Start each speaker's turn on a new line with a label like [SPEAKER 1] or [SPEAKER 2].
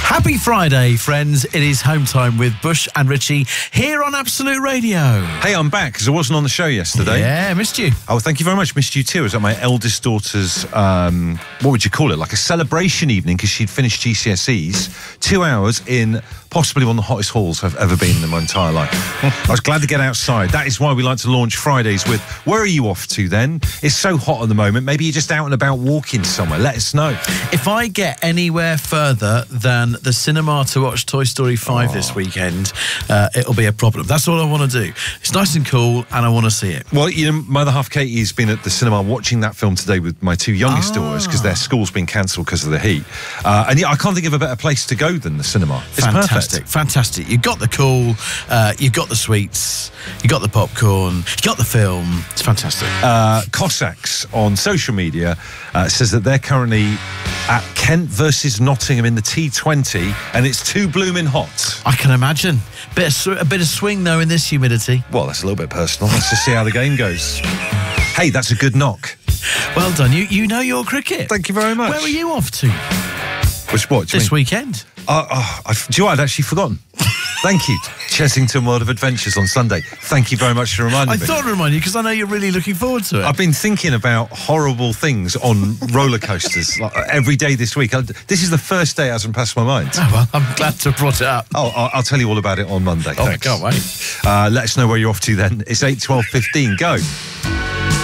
[SPEAKER 1] Happy Friday, friends. It is home time with Bush and Richie here on Absolute Radio.
[SPEAKER 2] Hey, I'm back because I wasn't on the show yesterday.
[SPEAKER 1] Yeah, missed you.
[SPEAKER 2] Oh, thank you very much. Missed you too. I was at my eldest daughter's, what would you call it? Like a celebration evening because she'd finished GCSEs. 2 hours in possibly one of the hottest halls I've ever been in my entire life. I was glad to get outside. That is why we like to launch Fridays with, where are you off to then? It's so hot at the moment. Maybe you're just out and about walking somewhere. Let us know.
[SPEAKER 1] If I get anywhere further than the cinema to watch Toy Story 5 this weekend, it'll be a problem. That's all I want to do. It's nice and cool and I want to see it.
[SPEAKER 2] Well, you know, my other half Katie's been at the cinema watching that film today with my two youngest daughters because their school's been cancelled because of the heat. And yeah, I can't think of a better place to go than the cinema. It's
[SPEAKER 1] fantastic, fantastic. You've got the cool, you've got the sweets, you've got the popcorn, you've got the film. It's fantastic.
[SPEAKER 2] Cossacks on social media says that they're currently at Kent versus Nottingham in the T20 and it's too blooming hot.
[SPEAKER 1] I can imagine. A bit of swing though in this humidity.
[SPEAKER 2] Well, that's a little bit personal. Let's just see how the game goes. Hey, that's a good knock.
[SPEAKER 1] Well done. You know your cricket.
[SPEAKER 2] Thank you very much.
[SPEAKER 1] Where are you off to? This weekend.
[SPEAKER 2] Do you know what? I'd actually forgotten. Thank you. Chessington World of Adventures on Sunday. Thank you very much for reminding me.
[SPEAKER 1] I thought I'd remind you because I know you're really looking forward to it.
[SPEAKER 2] I've been thinking about horrible things on roller coasters like, every day this week. This is the first day it hasn't passed my mind.
[SPEAKER 1] Oh, well, I'm glad to have brought it up.
[SPEAKER 2] Oh, I'll tell you all about it on Monday.
[SPEAKER 1] Oh, I can't wait.
[SPEAKER 2] Let us know where you're off to then. It's 8, 12, 15. Go.